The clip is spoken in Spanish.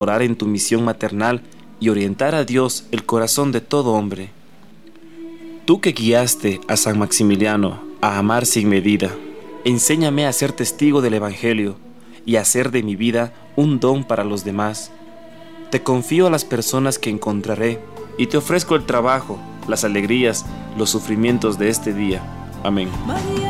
orar en tu misión maternal y orientar a Dios el corazón de todo hombre. Tú que guiaste a San Maximiliano a amar sin medida, enséñame a ser testigo del Evangelio y a hacer de mi vida un don para los demás. Te confío a las personas que encontraré y te ofrezco el trabajo, las alegrías, los sufrimientos de este día. Amén.